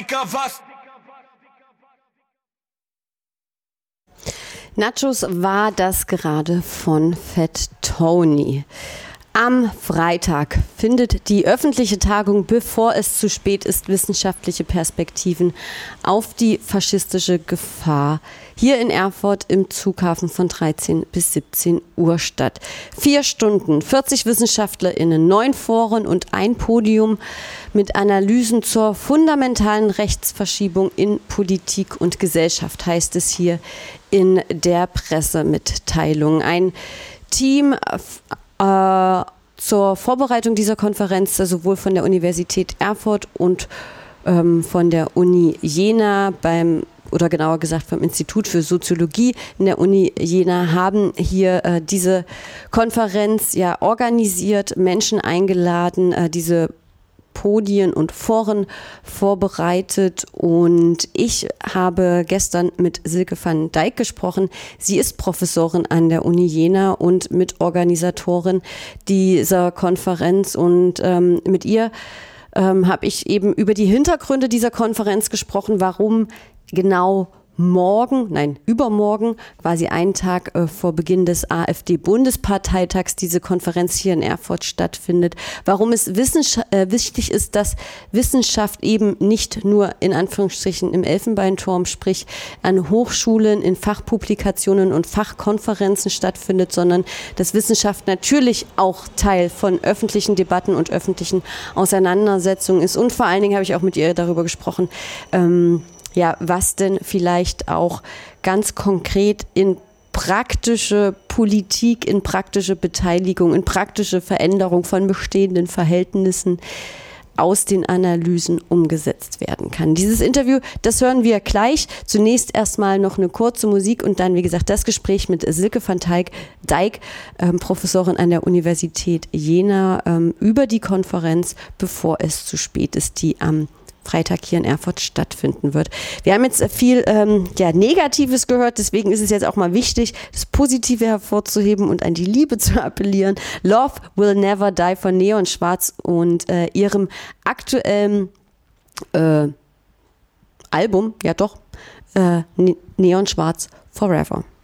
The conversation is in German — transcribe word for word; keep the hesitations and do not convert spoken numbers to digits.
Dicker, was? Nachos war das gerade von Fat Tony. Am Freitag findet die öffentliche Tagung, bevor es zu spät ist, wissenschaftliche Perspektiven auf die faschistische Gefahr hier in Erfurt im Zughafen von dreizehn bis siebzehn Uhr statt. Vier Stunden, vierzig WissenschaftlerInnen, neun Foren und ein Podium mit Analysen zur fundamentalen Rechtsverschiebung in Politik und Gesellschaft, heißt es hier in der Pressemitteilung. Ein Team Äh, zur Vorbereitung dieser Konferenz sowohl von der Universität Erfurt und ähm, von der Uni Jena beim oder genauer gesagt vom Institut für Soziologie in der Uni Jena haben hier äh, diese Konferenz ja organisiert, Menschen eingeladen, äh, diese Podien und Foren vorbereitet, und ich habe gestern mit Silke van Dijk gesprochen. Sie ist Professorin an der Uni Jena und Mitorganisatorin dieser Konferenz, und ähm, mit ihr ähm, habe ich eben über die Hintergründe dieser Konferenz gesprochen, warum genau morgen, nein, übermorgen, quasi einen Tag äh, vor Beginn des AfD-Bundesparteitags diese Konferenz hier in Erfurt stattfindet, warum es wissenschaft, äh, wichtig ist, dass Wissenschaft eben nicht nur in Anführungsstrichen im Elfenbeinturm, sprich an Hochschulen, in Fachpublikationen und Fachkonferenzen stattfindet, sondern dass Wissenschaft natürlich auch Teil von öffentlichen Debatten und öffentlichen Auseinandersetzungen ist. Und vor allen Dingen habe ich auch mit ihr darüber gesprochen, ähm, ja, was denn vielleicht auch ganz konkret in praktische Politik, in praktische Beteiligung, in praktische Veränderung von bestehenden Verhältnissen aus den Analysen umgesetzt werden kann. Dieses Interview, das hören wir gleich. Zunächst erstmal noch eine kurze Musik und dann, wie gesagt, das Gespräch mit Silke van Dijk, ähm, Professorin an der Universität Jena, ähm, über die Konferenz, bevor es zu spät ist, die am Freitag hier in Erfurt stattfinden wird. Wir haben jetzt viel ähm, ja, Negatives gehört, deswegen ist es jetzt auch mal wichtig, das Positive hervorzuheben und an die Liebe zu appellieren. Love Will Never Die von Neon Schwarz und äh, ihrem aktuellen äh, Album, ja doch, äh, Neon Schwarz Forever.